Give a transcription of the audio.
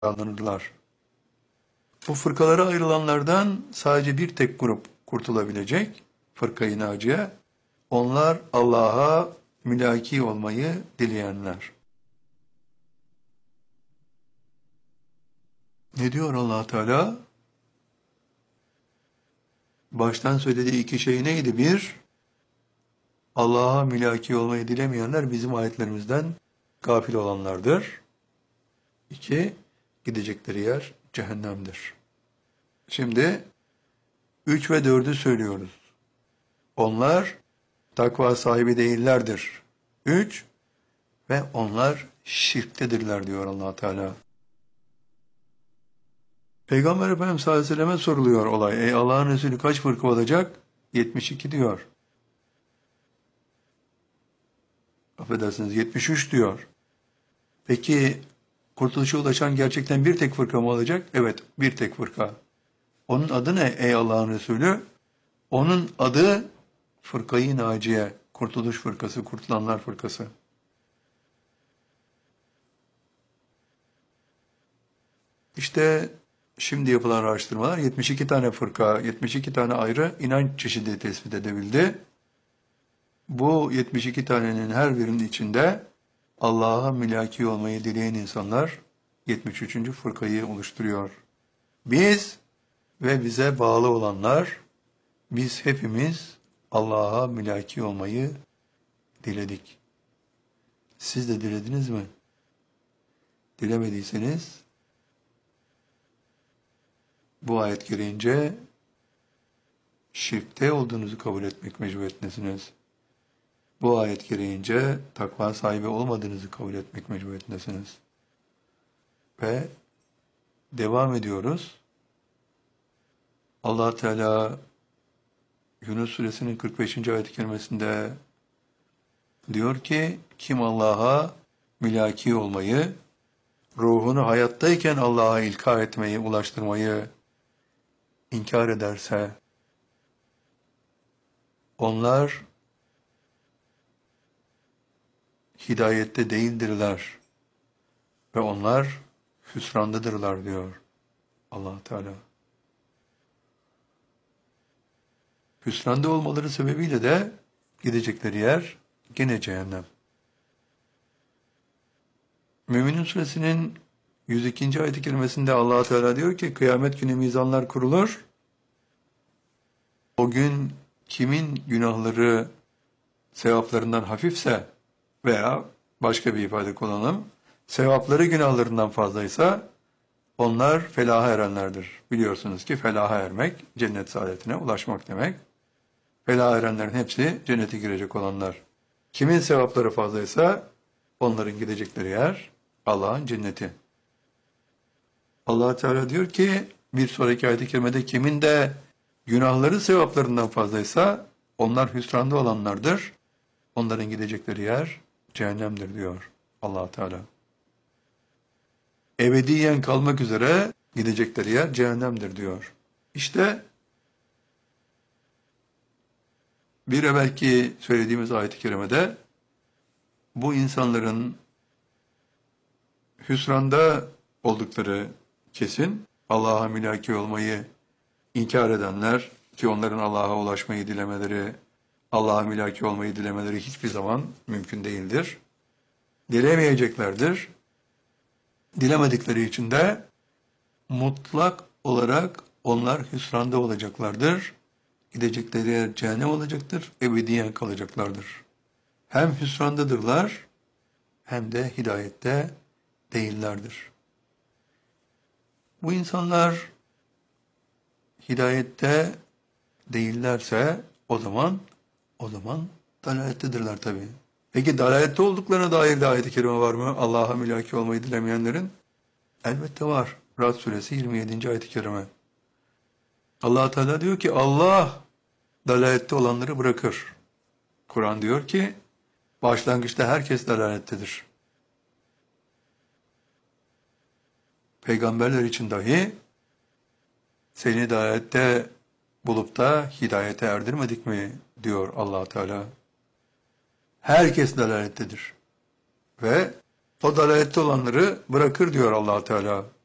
alınırlar. Bu fırkalara ayrılanlardan sadece bir tek grup kurtulabilecek, fırka-i naciye. Onlar Allah'a mülaki olmayı dileyenler. Ne diyor Allah Teala? Baştan söylediği iki şey neydi? Bir, Allah'a mülaki olmayı dilemeyenler bizim ayetlerimizden gafil olanlardır. İki, gidecekleri yer cehennemdir. Şimdi 3 ve 4'ü söylüyoruz. Onlar takva sahibi değillerdir. 3 ve onlar şirktedirler diyor Allah Teala. Peygamber Efendimiz sallallahu aleyhi ve selleme soruluyor olay. Ey Allah'ın Resulü kaç fırka olacak? 72 diyor. Affedersiniz 73 diyor. Peki kurtuluşa ulaşan gerçekten bir tek fırka mı olacak? Evet, bir tek fırka. Onun adı ne ey Allah'ın Resulü? Onun adı Fırkayı Naciye, Kurtuluş Fırkası, Kurtulanlar Fırkası. İşte şimdi yapılan araştırmalar 72 tane fırka, 72 tane ayrı inanç çeşidi tespit edebildi. Bu 72 tanenin her birinin içinde Allah'a mülaki olmayı dileyen insanlar 73. fırkayı oluşturuyor. Biz ve bize bağlı olanlar, biz hepimiz Allah'a mülaki olmayı diledik. Siz de dilediniz mi? Dilemediyseniz bu ayet gereğince şirkte olduğunuzu kabul etmek mecburiyetindesiniz. Bu ayet gereğince takva sahibi olmadığınızı kabul etmek mecburiyetindesiniz. Ve devam ediyoruz. Allah Teala Yunus suresinin 45. ayet-i kerimesinde diyor ki, kim Allah'a mülaki olmayı, ruhunu hayattayken Allah'a ilka etmeyi, ulaştırmayı inkar ederse, onlar hidayette değildirler ve onlar hüsrandadırlar diyor Allah Teala. Hüsranda olmaları sebebiyle de gidecekleri yer gene cehennem. Müminun suresinin 102. ayet-i kerimesinde Allah Teala diyor ki, kıyamet günü mizanlar kurulur. O gün kimin günahları sevaplarından hafifse veya başka bir ifade kullanalım, sevapları günahlarından fazlaysa onlar felaha erenlerdir. Biliyorsunuz ki felaha ermek, cennet saadetine ulaşmak demek. Felaha erenlerin hepsi cennete girecek olanlar. Kimin sevapları fazlaysa onların gidecekleri yer Allah'ın cenneti. Allah Teala diyor ki bir sonraki ayet-i kerimede kimin de günahları sevaplarından fazlaysa onlar hüsranda olanlardır. Onların gidecekleri yer cehennemdir diyor Allah Teala. Ebediyen kalmak üzere gidecekleri yer cehennemdir diyor. İşte bir evvelki söylediğimiz ayet-i kerimede bu insanların hüsranda oldukları kesin, Allah'a mülaki olmayı inkar edenler ki onların Allah'a ulaşmayı dilemeleri, Allah'a mülaki olmayı dilemeleri hiçbir zaman mümkün değildir. Dilemeyeceklerdir. Dilemedikleri için de mutlak olarak onlar hüsranda olacaklardır. Gidecekleri yer cehennem olacaktır, ebediyen kalacaklardır. Hem hüsrandadırlar hem de hidayette değillerdir. Bu insanlar hidayette değillerse o zaman dalalettedirler tabii. Peki dalalette olduklarına dair de ayet-i kerime var mı? Allah'a mülaki olmayı dilemeyenlerin? Elbette var. Ra'd suresi 27. ayet-i kerime. Allah Teala diyor ki Allah dalalette olanları bırakır. Kur'an diyor ki başlangıçta herkes dalalettedir. Peygamberler için dahi seni dalalette bulup da hidayete erdirmedik mi diyor Allah Teala. Herkes dalalettedir. Ve o dalalette olanları bırakır diyor Allah Teala.